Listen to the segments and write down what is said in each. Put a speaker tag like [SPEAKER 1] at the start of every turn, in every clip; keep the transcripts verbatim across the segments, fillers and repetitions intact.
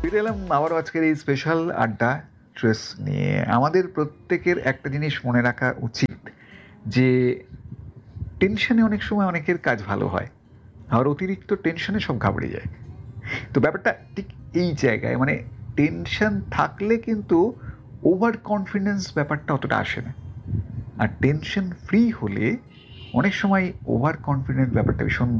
[SPEAKER 1] ফিরে এলাম আবারও আজকের এই স্পেশাল আড্ডা স্ট্রেস নিয়ে। আমাদের প্রত্যেকের একটা জিনিস মনে রাখা উচিত যে টেনশনে অনেক সময় অনেকের কাজ ভালো হয়, আর অতিরিক্ত টেনশনে সব ঘাবড়ে যায়। তো ব্যাপারটা ঠিক এই জায়গায়, মানে টেনশন থাকলে কিন্তু ওভার কনফিডেন্স ব্যাপারটা অতটা আসে না, আর টেনশন ফ্রি হলে অনেক সময় ওভার কনফিডেন্স ব্যাপারটা ভীষণ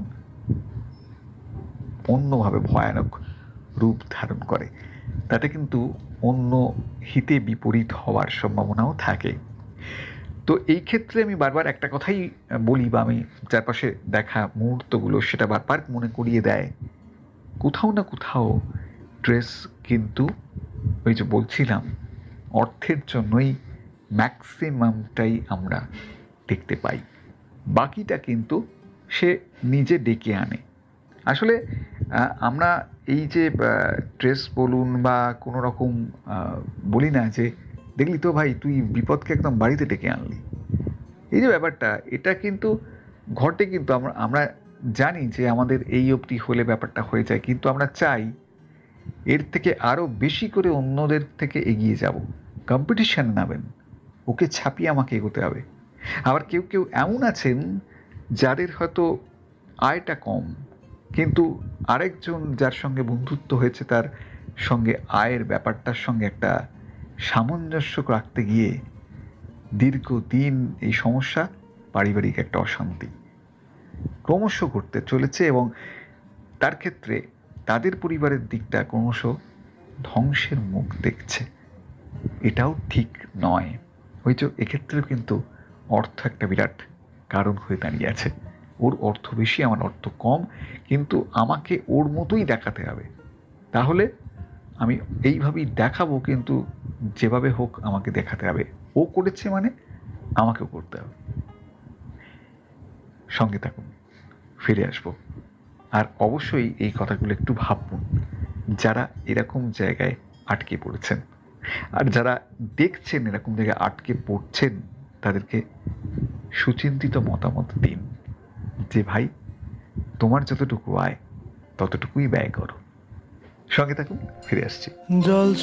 [SPEAKER 1] অন্যভাবে ভয়ানক রূপ ধারণ করে। তাতে কিন্তু অন্য হিতে বিপরীত হওয়ার সম্ভাবনাও থাকে। তো এই ক্ষেত্রে আমি বারবার একটা কথাই বলি, বা আমি চারপাশে দেখা মুহূর্তগুলো সেটা বারবার মনে করিয়ে দেয়, কোথাও না কোথাও স্ট্রেস কিন্তু ওই যে বলছিলাম অর্থের জন্যই ম্যাক্সিমামটাই আমরা দেখতে পাই, বাকিটা কিন্তু সে নিজে ডেকে আনে। আসলে আমরা এই যে স্ট্রেস বলুন বা কোনো রকম বলি না যে দেখলি তো ভাই তুই বিপদকে একদম বাড়িতে ডেকে আনলি, এই যে ব্যাপারটা এটা কিন্তু ঘটে, কিন্তু আমরা আমরা জানি যে আমাদের এই অবধি হলে ব্যাপারটা হয়ে যায়, কিন্তু আমরা চাই এর থেকে আরও বেশি করে অন্যদের থেকে এগিয়ে যাব, কম্পিটিশন নামেন, ওকে ছাপিয়ে আমাকে এগোতে হবে। আবার কেউ কেউ এমন আছেন যাদের হয়তো আয়টা কম, কিন্তু আরেকজন যার সঙ্গে বন্ধুত্ব হয়েছে তার সঙ্গে আয়ের ব্যাপারটার সঙ্গে একটা সামঞ্জস্য রাখতে গিয়ে দীর্ঘদিন এই সমস্যা, পারিবারিক একটা অশান্তি ক্রমশ ঘটতে চলেছে, এবং তার ক্ষেত্রে তাদের পরিবারের দিকটা ক্রমশ ধ্বংসের মুখ দেখছে। এটাও ঠিক নয়। ওই যে এক্ষেত্রেও কিন্তু অর্থ একটা বিরাট কারণ হয়ে দাঁড়িয়ে আছে। ওর অর্থ বেশি, আমার অর্থ কম, কিন্তু আমাকে ওর মতোই দেখাতে হবে, তাহলে আমি এইভাবেই দেখাবো, কিন্তু যেভাবে হোক আমাকে দেখাতে হবে। ও করেছে মানে আমাকেও করতে হবে। সঙ্গে থাকুন, ফিরে আসবো। আর অবশ্যই এই কথাগুলো একটু ভাবুন, যারা এরকম জায়গায় আটকে পড়েছেন, আর যারা দেখছেন এরকম জায়গায় আটকে পড়ছেন, তাদেরকে সুচিন্তিত মতামত দিন যে ভাই তোমার যতটুকু আয় ততটুকুই ব্যয় করো। সঙ্গে থাকুন, ফিরে আসছি।
[SPEAKER 2] জল